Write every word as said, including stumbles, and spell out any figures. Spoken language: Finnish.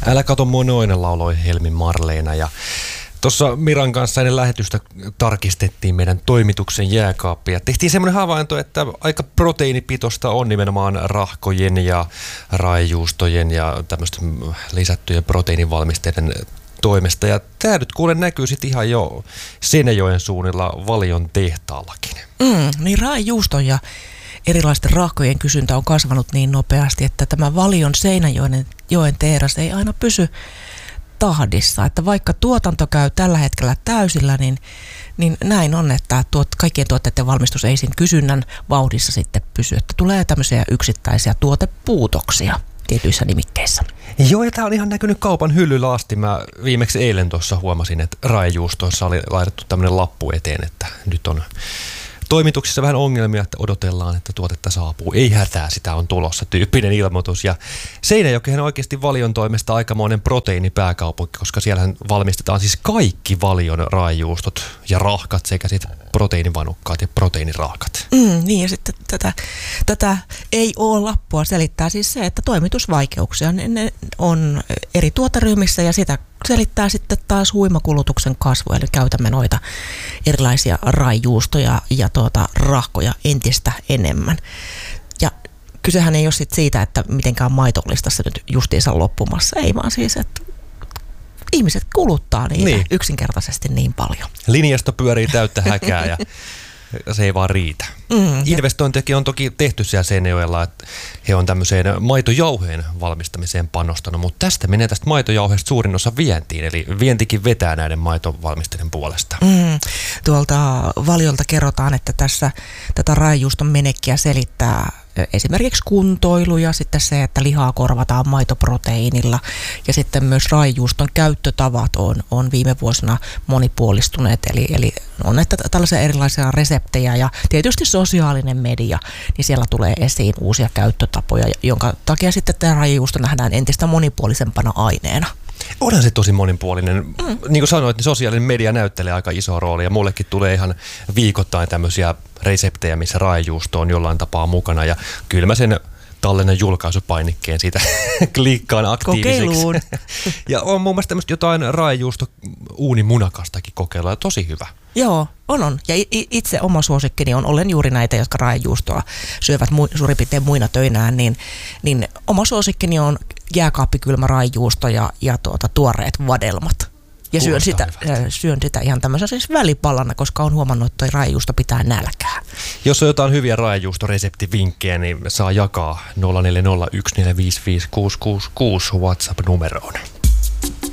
Älä kato mua noin, lauloi Helmi Marleena. Ja tuossa Miran kanssa ennen lähetystä tarkistettiin meidän toimituksen jääkaappia. Tehtiin semmoinen havainto, että aika proteiinipitoista on nimenomaan rahkojen ja raajuustojen ja tämmöisten lisättyjen proteiinivalmisteiden toimesta. Ja tämä nyt kuule näkyy sitten ihan jo Seinäjoen suunnilla Valion tehtaallakin. Mm, niin raajuuston ja erilaisten rahkojen kysyntä on kasvanut niin nopeasti, että tämä Valion Seinäjoen joen tehdas ei aina pysy tahdissa. Että vaikka tuotanto käy tällä hetkellä täysillä, niin, niin näin on, että tuot, kaikkien tuotteiden valmistus ei siinä kysynnän vauhdissa sitten pysy. Että tulee tämmöisiä yksittäisiä tuotepuutoksia tietyissä nimikkeissä. Joo, ja tämä on ihan näkynyt kaupan hyllyllä asti. Mä viimeksi eilen tuossa huomasin, että raajuustoissa oli laitettu tämmöinen lappu eteen, että nyt on toimituksissa vähän ongelmia, että odotellaan, että tuotetta saapuu. Ei hätää, sitä on tulossa, tyyppinen ilmoitus. Ja Seinäjokihan on oikeasti Valion toimesta aikamoinen proteiinipääkaupunki, koska siellähän valmistetaan siis kaikki Valion raajuustot ja rahkat sekä sitten proteiinivanukkaat ja proteiinirahkat. Mm, niin ja sitten tätä, tätä ei ole lappua selittää siis se, että toimitusvaikeuksia ne, ne on eri tuoteryhmissä ja sitä selittää sitten taas huimakulutuksen kasvu, eli käytämme noita erilaisia raajuustoja ja tuota, rahkoja entistä enemmän. Ja kysehän ei ole sit siitä, että mitenkään maito olisi tässä nyt justiinsa loppumassa, ei vaan siis, että ihmiset kuluttaa niitä niin yksinkertaisesti niin paljon. Linjasto pyörii täyttä häkää ja se ei vaan riitä. Mm, Investointiakin on toki tehty siellä Seinäjoella, että he on tämmöiseen maitojauheen valmistamiseen panostanut, mutta tästä menee tästä maitojauheesta suurin osa vientiin, eli vientikin vetää näiden maitovalmisteiden puolesta. Mm, tuolta Valiolta kerrotaan, että tässä tätä raajuuston menekkiä selittää esimerkiksi kuntoilu ja sitten se, että lihaa korvataan maitoproteiinilla ja sitten myös raajuuston käyttötavat on, on viime vuosina monipuolistuneet, eli, eli on näitä tällaisia erilaisia reseptejä ja tietysti sosiaalinen media, niin siellä tulee esiin uusia käyttötapoja, jonka takia sitten tämä raajuusto nähdään entistä monipuolisempana aineena. Onhan se tosi monipuolinen. Mm. Niin kuin sanoit, niin sosiaalinen media näyttelee aika iso rooli ja mullekin tulee ihan viikoittain tämmöisiä reseptejä, missä raajuusto on jollain tapaa mukana ja kyllä mä sen tallennan julkaisupainikkeen siitä klikkaan aktiiviseksi. Kokeiluun. Ja on muun muassa tämmöistä jotain raajuusto uunimunakastakin kokeilla, tosi hyvä. Joo, on on. Ja itse oma suosikkini on, olen juuri näitä, jotka raajuustoa syövät mu- suurin piirtein muina töinään, niin, niin oma suosikkini on jääkaappikylmä raajuusto ja, ja tuota, tuoreet vadelmat. Ja syön sitä, syön sitä ihan tämmöisen siis välipallana, koska on huomannut, että toi raajuusto pitää nälkää. Jos on jotain hyviä raajuustoreseptivinkkejä, niin saa jakaa nolla neljä nolla yksi neljä viisi viisi kuusi kuusi kuusi WhatsApp-numeroon.